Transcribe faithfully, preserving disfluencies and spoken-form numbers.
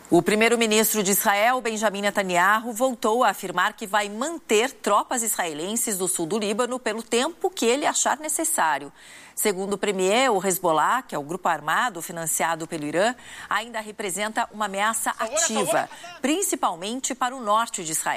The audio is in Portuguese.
O primeiro-ministro de Israel, Benjamin Netanyahu, voltou a afirmar que vai manter tropas israelenses do sul do Líbano pelo tempo que ele achar necessário. Segundo o premier, o Hezbollah, que é o grupo armado financiado pelo Irã, ainda representa uma ameaça ativa, principalmente para o norte de Israel.